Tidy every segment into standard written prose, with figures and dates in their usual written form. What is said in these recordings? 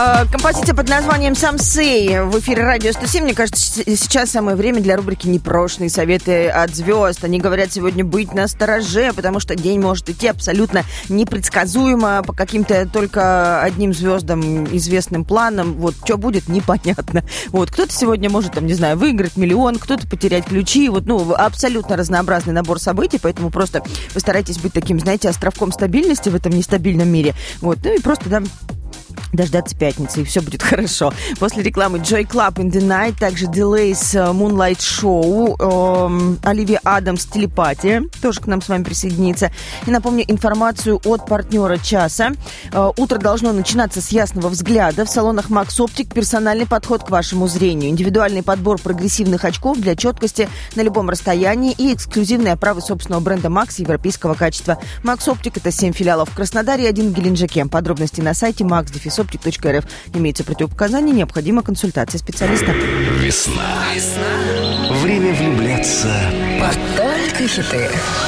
Композиция под названием «Самсей» в эфире радио 107. Мне кажется, сейчас самое время для рубрики «Непрошенные советы от звезд». Они говорят сегодня быть настороже, потому что день может идти абсолютно непредсказуемо по каким-то только одним звездам известным планам. Вот что будет, непонятно. Вот кто-то сегодня может, там, не знаю, выиграть миллион, кто-то потерять ключи. Вот, ну, абсолютно разнообразный набор событий, поэтому просто вы старайтесь быть таким, знаете, островком стабильности в этом нестабильном мире. Вот, ну и просто, да, дождаться пятницы, и все будет хорошо. После рекламы Joy Club in the Night, также Delays Moonlight Show, Оливия Адамс Телепатия тоже к нам с вами присоединится. И напомню информацию от партнера часа. Утро должно начинаться с ясного взгляда. В салонах Max Optic персональный подход к вашему зрению. Индивидуальный подбор прогрессивных очков для четкости на любом расстоянии и эксклюзивные оправы собственного бренда Max европейского качества. Max Optic — это 7 филиалов в Краснодаре и 1 в Геленджике. Подробности на сайте max-optic.rf. Имеются противопоказания, необходима консультация специалиста. Весна. Время влюбляться. Под только хиты.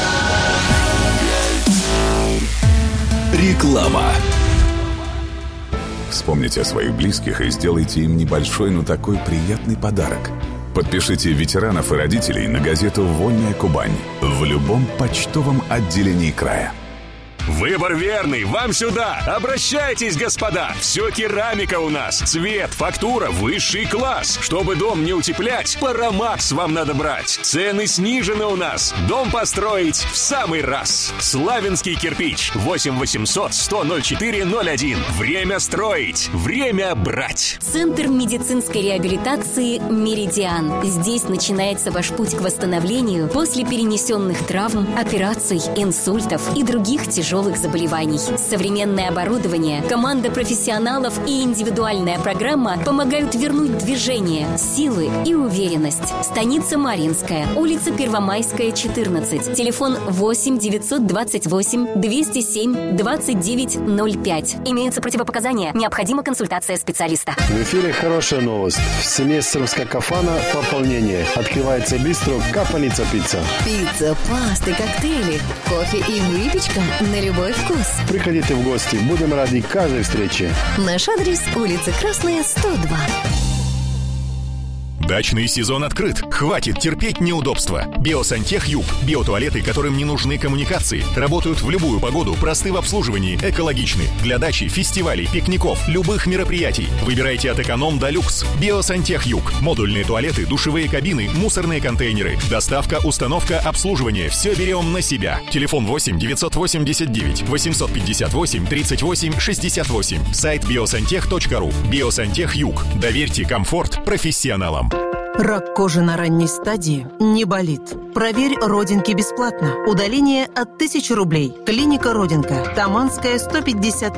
Реклама. Вспомните о своих близких и сделайте им небольшой, но такой приятный подарок. Подпишите ветеранов и родителей на газету «Вольная Кубань» в любом почтовом отделении края. Выбор верный, вам сюда! Обращайтесь, господа! Все керамика у нас. Цвет, фактура, высший класс. Чтобы дом не утеплять, Парамакс вам надо брать. Цены снижены у нас. Дом построить в самый раз. Славянский кирпич. 8 800 100 04 01. Время строить. Время брать. Центр медицинской реабилитации «Меридиан». Здесь начинается ваш путь к восстановлению после перенесенных травм, операций, инсультов и других тяжелых заболеваний. Современное оборудование, команда профессионалов и индивидуальная программа помогают вернуть движение, силы и уверенность. Станица Маринская, улица Первомайская, 14. Телефон 8 928 207 2905. Имеются противопоказания. Необходима консультация специалиста. В эфире хорошая новость. В семейственском кафана пополнение. Открывается бистро «Капаница пицца». Пицца, пасты, коктейли, кофе и выпечка на любой вкус. Приходите в гости. Будем рады каждой встрече. Наш адрес — улица Красная, 102. Дачный сезон открыт. Хватит терпеть неудобства. Биосантех Юг. Биотуалеты, которым не нужны коммуникации. Работают в любую погоду, просты в обслуживании, экологичны. Для дачи, фестивалей, пикников, любых мероприятий. Выбирайте от эконом до люкс. Биосантех Юг. Модульные туалеты, душевые кабины, мусорные контейнеры. Доставка, установка, обслуживание. Все берем на себя. Телефон 8 989 858 38 68. Сайт biosantech.ru. Биосантех Юг. Доверьте комфорт профессионалам. Рак кожи на ранней стадии не болит. Проверь родинки бесплатно. Удаление от 1000 рублей. Клиника Родинка. Таманская, 150.